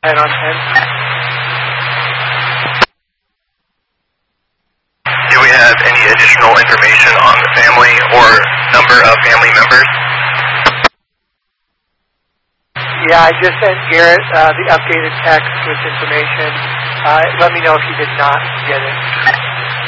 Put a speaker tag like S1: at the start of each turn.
S1: 10 on 10.
S2: Do we have any additional information on the family or number of family members?
S1: Yeah, I just sent Garrett the updated text with information. Let me know if you did not get it.